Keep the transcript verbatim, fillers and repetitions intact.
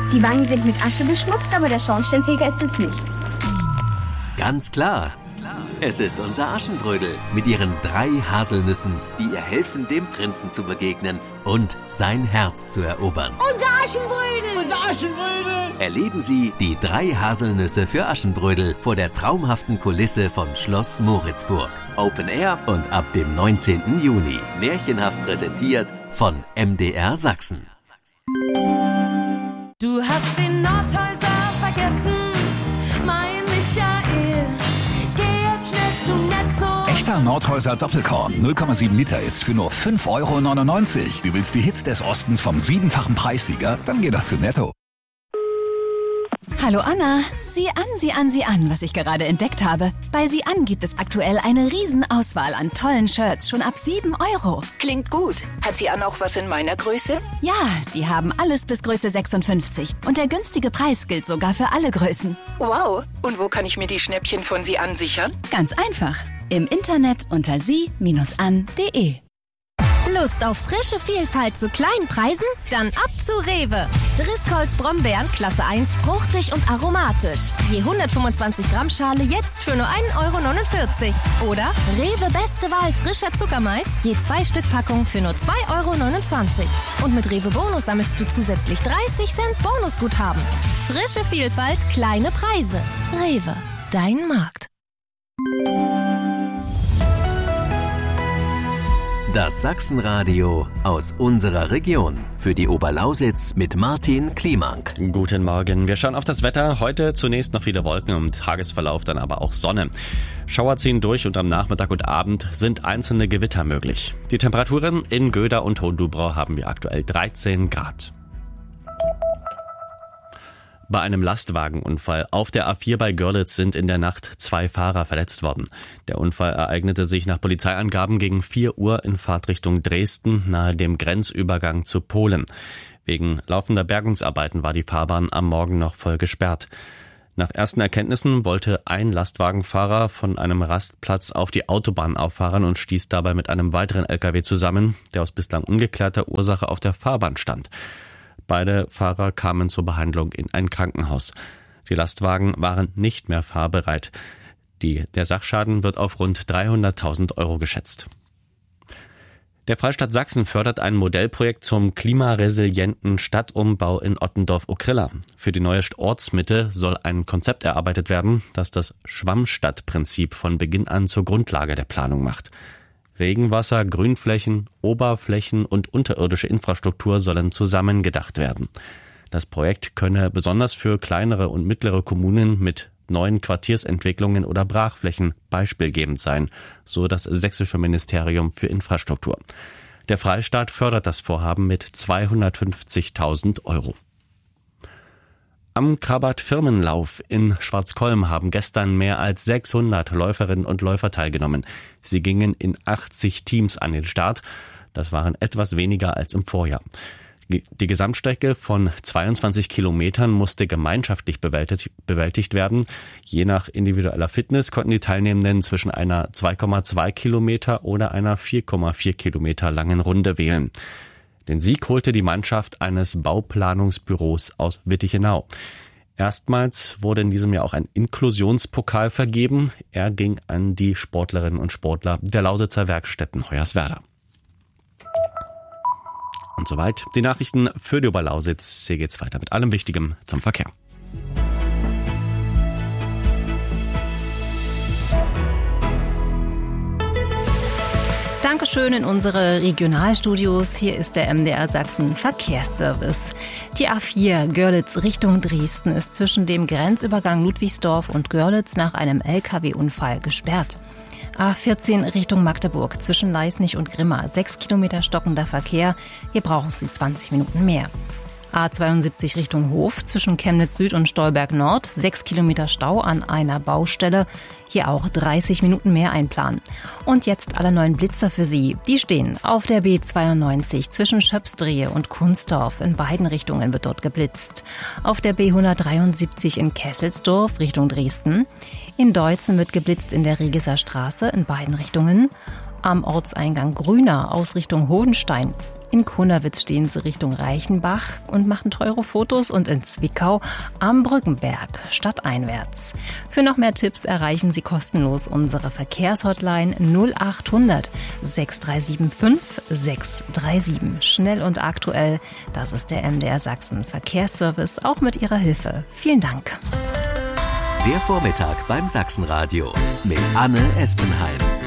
Die Wangen sind mit Asche beschmutzt, aber der Schornsteinfeger ist es nicht. Ganz klar. Es ist unser Aschenbrödel mit ihren drei Haselnüssen, die ihr helfen, dem Prinzen zu begegnen und sein Herz zu erobern. Unser Aschenbrödel! Unser Aschenbrödel! Erleben Sie die drei Haselnüsse für Aschenbrödel vor der traumhaften Kulisse von Schloss Moritzburg. Open Air und ab dem neunzehnten Juni. Märchenhaft präsentiert von M D R Sachsen. Du hast den Nordhäuser vergessen, mein Michael. Geh jetzt schnell zu Netto. Echter Nordhäuser Doppelkorn, null Komma sieben Liter jetzt für nur fünf Euro neunundneunzig. Du willst die Hits des Ostens vom siebenfachen Preissieger? Dann geh doch zu Netto. Hallo Anna, sieh an, sieh an, sieh an, was ich gerade entdeckt habe. Bei Sieh an gibt es aktuell eine Riesenauswahl an tollen Shirts, schon ab sieben Euro. Klingt gut. Hat Sie an auch was in meiner Größe? Ja, die haben alles bis Größe sechsundfünfzig. Und der günstige Preis gilt sogar für alle Größen. Wow. Und wo kann ich mir die Schnäppchen von Sie an sichern? Ganz einfach. Im Internet unter sie Bindestrich an Punkt de. Lust auf frische Vielfalt zu kleinen Preisen? Dann ab zu Rewe. Driscolls Brombeeren Klasse eins, fruchtig und aromatisch. Je hundertfünfundzwanzig Gramm Schale jetzt für nur ein Euro neunundvierzig. Oder Rewe Beste Wahl frischer Zuckermais, je zwei Stück Packung für nur zwei Euro neunundzwanzig. Und mit Rewe Bonus sammelst du zusätzlich dreißig Cent Bonusguthaben. Frische Vielfalt, kleine Preise. Rewe, dein Markt. Das Sachsenradio aus unserer Region. Für die Oberlausitz mit Martin Kliemank. Guten Morgen. Wir schauen auf das Wetter. Heute zunächst noch viele Wolken, im Tagesverlauf dann aber auch Sonne. Schauer ziehen durch und am Nachmittag und Abend sind einzelne Gewitter möglich. Die Temperaturen in Göda und Hohendubrau haben wir aktuell dreizehn Grad. Bei einem Lastwagenunfall auf der A vier bei Görlitz sind in der Nacht zwei Fahrer verletzt worden. Der Unfall ereignete sich nach Polizeiangaben gegen vier Uhr in Fahrtrichtung Dresden nahe dem Grenzübergang zu Polen. Wegen laufender Bergungsarbeiten war die Fahrbahn am Morgen noch voll gesperrt. Nach ersten Erkenntnissen wollte ein Lastwagenfahrer von einem Rastplatz auf die Autobahn auffahren und stieß dabei mit einem weiteren L K W zusammen, der aus bislang ungeklärter Ursache auf der Fahrbahn stand. Beide Fahrer kamen zur Behandlung in ein Krankenhaus. Die Lastwagen waren nicht mehr fahrbereit. Die, der Sachschaden wird auf rund dreihunderttausend Euro geschätzt. Der Freistaat Sachsen fördert ein Modellprojekt zum klimaresilienten Stadtumbau in Ottendorf-Okrilla. Für die neue Ortsmitte soll ein Konzept erarbeitet werden, das das Schwammstadtprinzip von Beginn an zur Grundlage der Planung macht. Regenwasser, Grünflächen, Oberflächen und unterirdische Infrastruktur sollen zusammengedacht werden. Das Projekt könne besonders für kleinere und mittlere Kommunen mit neuen Quartiersentwicklungen oder Brachflächen beispielgebend sein, so das sächsische Ministerium für Infrastruktur. Der Freistaat fördert das Vorhaben mit zweihundertfünfzigtausend Euro. Am Krabat-Firmenlauf in Schwarzkolm haben gestern mehr als sechshundert Läuferinnen und Läufer teilgenommen. Sie gingen in achtzig Teams an den Start. Das waren etwas weniger als im Vorjahr. Die Gesamtstrecke von zweiundzwanzig Kilometern musste gemeinschaftlich bewältigt, bewältigt werden. Je nach individueller Fitness konnten die Teilnehmenden zwischen einer zwei Komma zwei Kilometer oder einer vier Komma vier Kilometer langen Runde wählen. Den Sieg holte die Mannschaft eines Bauplanungsbüros aus Wittichenau. Erstmals wurde in diesem Jahr auch ein Inklusionspokal vergeben. Er ging an die Sportlerinnen und Sportler der Lausitzer Werkstätten Hoyerswerda. Und soweit die Nachrichten für die Oberlausitz. Hier geht's weiter mit allem Wichtigem zum Verkehr. Dankeschön in unsere Regionalstudios. Hier ist der M D R Sachsen Verkehrsservice. Die A vier Görlitz Richtung Dresden ist zwischen dem Grenzübergang Ludwigsdorf und Görlitz nach einem L K W-Unfall gesperrt. A vierzehn Richtung Magdeburg zwischen Leisnig und Grimma. Sechs Kilometer stockender Verkehr. Hier brauchen Sie zwanzig Minuten mehr. A zweiundsiebzig Richtung Hof zwischen Chemnitz Süd und Stolberg Nord. Sechs Kilometer Stau an einer Baustelle. Hier auch dreißig Minuten mehr einplanen. Und jetzt alle neuen Blitzer für Sie. Die stehen auf der B zweiundneunzig zwischen Schöpsdrehe und Kunstorf. In beiden Richtungen wird dort geblitzt. Auf der B hundertdreiundsiebzig in Kesselsdorf Richtung Dresden. In Deutzen wird geblitzt in der Regiser Straße in beiden Richtungen. am Ortseingang Grüner aus Richtung Hohenstein. In Kunnawitz stehen sie Richtung Reichenbach und machen teure Fotos und in Zwickau am Brückenberg stadteinwärts. Für noch mehr Tipps erreichen Sie kostenlos unsere Verkehrshotline null acht hundert sechs drei sieben fünf sechs drei sieben. Schnell und aktuell, das ist der M D R Sachsen Verkehrsservice, auch mit Ihrer Hilfe. Vielen Dank. Der Vormittag beim Sachsenradio mit Anne Espenheim.